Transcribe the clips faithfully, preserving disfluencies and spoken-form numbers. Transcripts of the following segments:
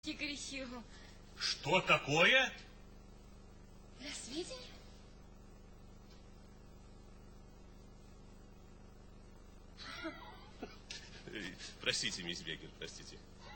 грехи. Что такое? Для сведения? Простите, мисс Беккер, простите.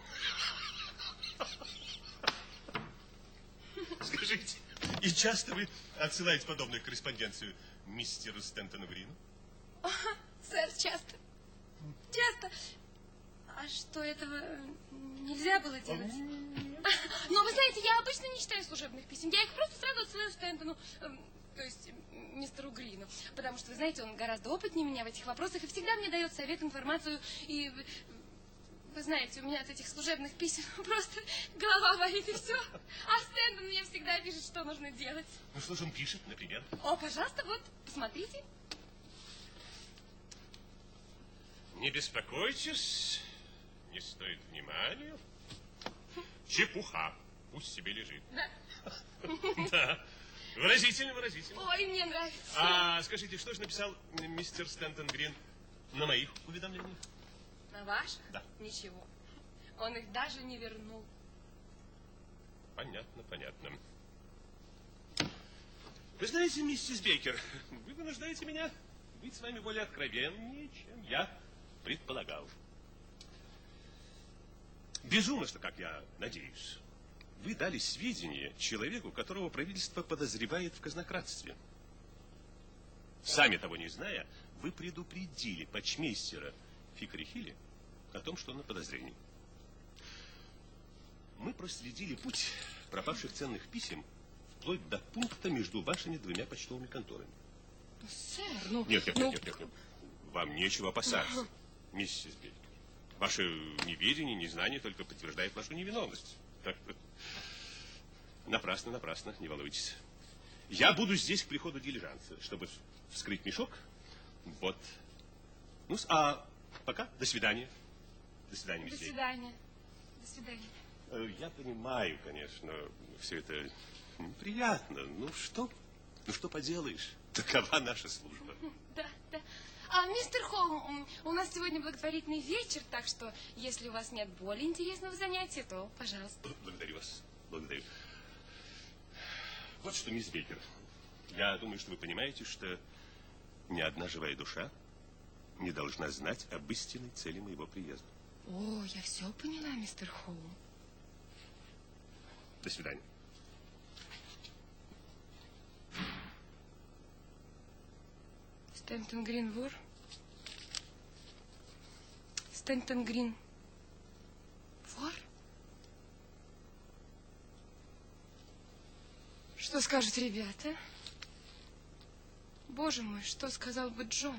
Скажите, и часто вы отсылаете подобную корреспонденцию мистеру Стентону Грину? О, сэр, часто. Часто. А что, этого нельзя было делать? А, но вы знаете, я обычно не читаю служебных писем. Я их просто сразу отсылаю Стентону, э, то есть мистеру Грину. Потому что, вы знаете, он гораздо опытнее меня в этих вопросах и всегда мне дает совет, информацию. И вы знаете, у меня от этих служебных писем просто голова болит и все. А Стентон мне всегда пишет, что нужно делать. Ну что же он пишет, например? О, пожалуйста, вот, посмотрите. Не беспокойтесь, не стоит внимания. Чепуха, пусть себе лежит. Да. Да, выразительно, выразительно. Ой, мне нравится. А скажите, что же написал мистер Стентон Грин на моих уведомлениях? На ваших? Да. Ничего. Он их даже не вернул. Понятно, понятно. Вы знаете, миссис Бейкер, вы вынуждаете меня быть с вами более откровеннее, чем я предполагал. Безумно, как я надеюсь, вы дали сведения человеку, которого правительство подозревает в казнократстве. Сами того не зная, вы предупредили почмейстера Фикерихиля о том, что он на подозрении. Мы проследили путь пропавших ценных писем вплоть до пункта между вашими двумя почтовыми конторами. Сэр, ну... Нет, нет, ну... нет, нет, нет. Вам нечего опасаться, миссис Бейкер. Ваше неведение, незнание только подтверждает вашу невиновность. Напрасно, напрасно, не волнуйтесь. Я буду здесь к приходу дилижанса, чтобы вскрыть мешок. Вот. Ну, а пока до свидания. До свидания, мисс До свидания. До свидания. Я понимаю, конечно, все это неприятно. Ну что, ну что поделаешь? Такова наша служба. Да, да. А, мистер Холм, у нас сегодня благотворительный вечер, так что, если у вас нет более интересного занятия, то, пожалуйста. Благодарю вас. Благодарю. Вот что, мисс Бейкер, я думаю, что вы понимаете, что ни одна живая душа не должна знать об истинной цели моего приезда. О, я все поняла, мистер Холм. До свидания. Стентон Грин вор? Стентон Грин вор? Что скажут ребята? Боже мой, что сказал бы Джон?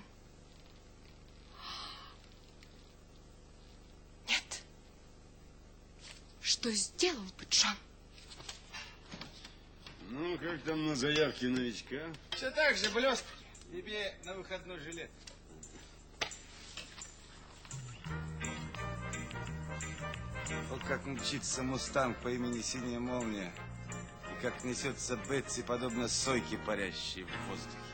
Нет. Что сделал бы Джон? Ну, как там на заявке новичка? Все так же, блеск. Тебе на выходной жилет. Вот как мчится мустанг по имени Синяя Молния. И как несется Бетси, подобно сойке, парящей в воздухе.